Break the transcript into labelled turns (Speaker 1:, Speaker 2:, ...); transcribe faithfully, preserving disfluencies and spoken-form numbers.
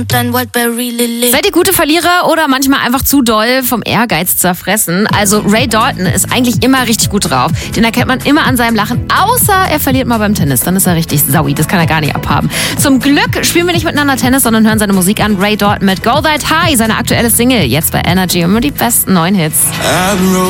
Speaker 1: Seid ihr gute Verlierer oder manchmal einfach zu doll vom Ehrgeiz zerfressen? Also Ray Dalton ist eigentlich immer richtig gut drauf. Den erkennt man immer an seinem Lachen, außer er verliert mal beim Tennis. Dann ist er richtig saui, das kann er gar nicht abhaben. Zum Glück spielen wir nicht miteinander Tennis, sondern hören seine Musik an. Ray Dalton mit Go That High, seine aktuelle Single, jetzt bei Energy, immer die besten neuen Hits.